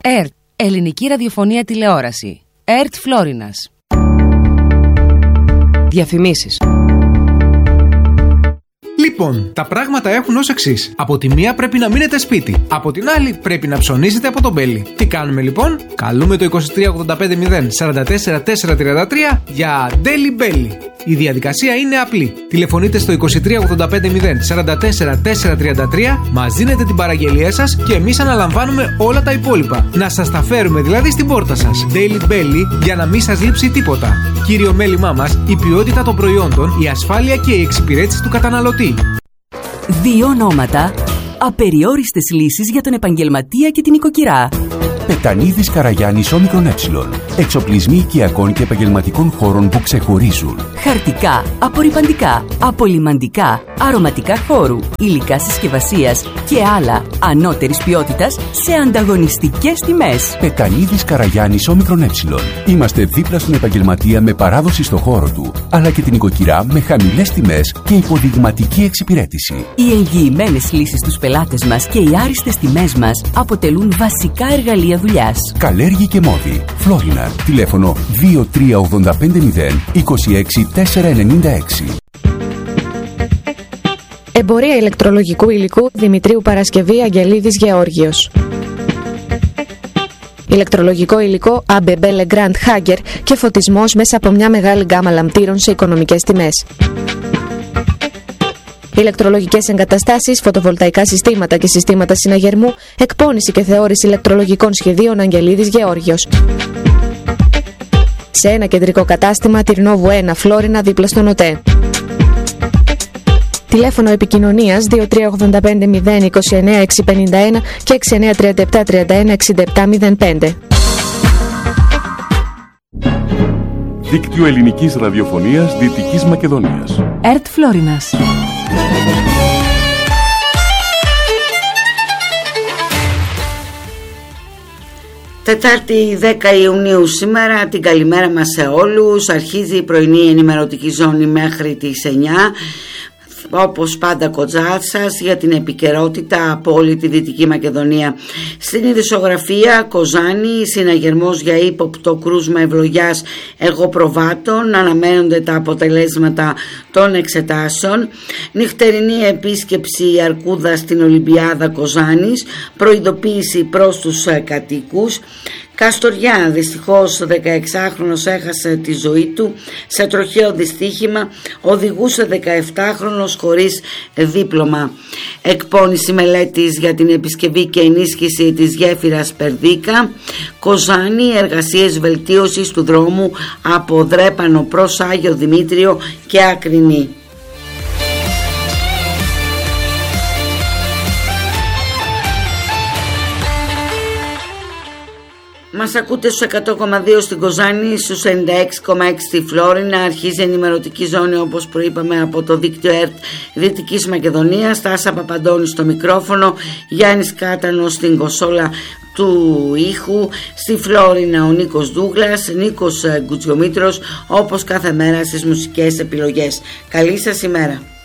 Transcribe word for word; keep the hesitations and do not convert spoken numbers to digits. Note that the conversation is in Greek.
ΕΡΤ, Ελληνική Ραδιοφωνία Τηλεόραση. ΕΡΤ Φλόρινας. Διαφημίσεις. Λοιπόν, τα πράγματα έχουν ως εξής. Από τη μία πρέπει να μείνετε σπίτι. Από την άλλη πρέπει να ψωνίσετε από τον Μπέλη. Τι κάνουμε λοιπόν? Καλούμε το είκοσι τρία ογδόντα πέντε μηδέν σαράντα τέσσερα τετρακόσια τριάντα τρία για Daily Belly. Η διαδικασία είναι απλή. Τηλεφωνείτε στο είκοσι τρία ογδόντα πέντε μηδέν σαράντα τέσσερα τετρακόσια τριάντα τρία, μας δίνετε την παραγγελία σας και εμείς αναλαμβάνουμε όλα τα υπόλοιπα. Να σας τα φέρουμε δηλαδή στην πόρτα σας. Daily Belly, για να μην σας λείψει τίποτα. Κύριο μέλημά μας, η ποιότητα των προϊόντων, η ασφάλεια και η εξυπηρέτηση του καταναλωτή. Δύο ονόματα, απεριόριστες λύσεις για τον επαγγελματία και την οικοκυρά. Πετανίδης Καραγιάννης Όμικρον Ε. Εξοπλισμοί οικιακών και επαγγελματικών χώρων που ξεχωρίζουν. Χαρτικά, απορρυπαντικά, απολυμαντικά, αρωματικά χώρου, υλικά συσκευασίας και άλλα ανώτερης ποιότητας σε ανταγωνιστικές τιμές. Πετανίδης Καραγιάννης Όμικρον Ε. Είμαστε δίπλα στον επαγγελματία με παράδοση στο χώρο του, αλλά και την οικοκυρά με χαμηλές τιμές και υποδειγματική εξυπηρέτηση. Οι εγγυημένες λύσεις στους πελάτες μας και οι άριστες τιμές μας αποτελούν βασικά εργαλεία δουλειάς. Καλέργη και Μόδι. Φλόρινα. Τηλέφωνο δύο τρία ογδόντα πέντε μηδέν είκοσι έξι τετρακόσια ενενήντα έξι. Εμπορία ηλεκτρολογικού υλικού Δημητρίου Παρασκευή Αγγελίδης Γεώργιος. Ηλεκτρολογικό υλικό έι μπι μπι Legrand Hager και φωτισμός μέσα από μια μεγάλη γκάμα λαμπτήρων σε οικονομικές τιμές. Ηλεκτρολογικές εγκαταστάσεις, φωτοβολταϊκά συστήματα και συστήματα συναγερμού, εκπόνηση και θεώρηση ηλεκτρολογικών σχεδίων Αγγελίδης Γεώργιος. Σε ένα κεντρικό κατάστημα, Τυρνόβου ένα, Φλόρινα, δίπλα στον ΟΤΕ. Τηλέφωνο επικοινωνίας δύο τρία ογδόντα πέντε μηδέν είκοσι εννέα εξακόσια πενήντα ένα και έξι εννέα τριάντα επτά τριάντα ένα εξήντα επτά μηδέν πέντε. Δίκτυο Ελληνικής Ραδιοφωνίας Δυτικής Μακεδονίας. ΕΡΤ Φλόρινας. Τετάρτη δέκα Ιουνίου σήμερα, την καλημέρα μας σε όλους. Αρχίζει η πρωινή ενημερωτική ζώνη μέχρι τις εννιά. Όπως πάντα κοντζά σας για την επικαιρότητα από όλη τη Δυτική Μακεδονία. Στην ειδησιογραφία, Κοζάνη, συναγερμός για ύποπτο κρούσμα ευλογιάς εργοπροβάτων, αναμένονται τα αποτελέσματα των εξετάσεων. Νυχτερινή επίσκεψη Αρκούδα στην Ολυμπιάδα Κοζάνης, προειδοποίηση προς τους κατοίκους. Καστοριά, δυστυχώς δεκαεξάχρονος έχασε τη ζωή του σε τροχαίο δυστύχημα, οδηγούσε δεκαεπτάχρονος χωρίς δίπλωμα. Εκπόνηση μελέτης για την επισκευή και ενίσχυση της γέφυρας Περδίκα. Κοζάνη, εργασίες βελτίωσης του δρόμου από Δρέπανο προς Άγιο Δημήτριο και Ακρινή. Μας ακούτε στους εκατό κόμμα δύο στην Κοζάνη, στους ενενήντα έξι κόμμα έξι στη Φλόρινα. Αρχίζει ενημερωτική ζώνη, όπως προείπαμε, από το δίκτυο ΕΡΤ Δυτικής Μακεδονίας. Τάσα Παπαντώνη στο μικρόφωνο, Γιάννης Κάτανος στην κονσόλα του ήχου. Στη Φλόρινα ο Νίκος Δούγλας, Νίκος Γκουτζιομήτρος, όπως κάθε μέρα στις μουσικές επιλογές. Καλή σας ημέρα.